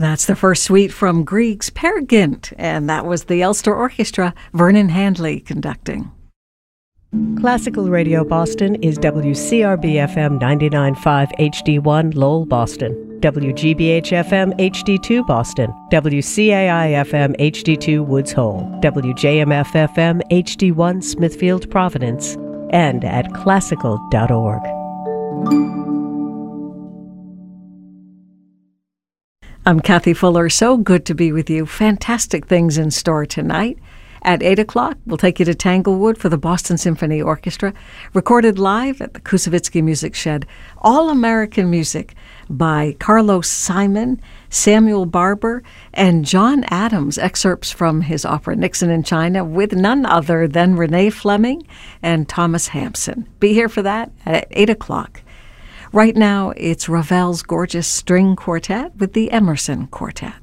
That's the first suite from Grieg's Peer Gynt, and that was the Ulster Orchestra, Vernon Handley conducting. Classical Radio Boston is WCRB-FM 99.5 HD1 Lowell, Boston, WGBH-FM HD2 Boston, WCAI-FM HD2 Woods Hole, WJMF-FM HD1 Smithfield, Providence, and at classical.org. I'm Kathy Fuller. So good to be with you. Fantastic things in store tonight. At 8 o'clock, we'll take you to Tanglewood for the Boston Symphony Orchestra, recorded live at the Kusevitsky Music Shed. All-American music by Carlos Simon, Samuel Barber, and John Adams, excerpts from his opera Nixon in China, with none other than Renee Fleming and Thomas Hampson. Be here for that at 8 o'clock. Right now, it's Ravel's gorgeous string quartet with the Emerson Quartet.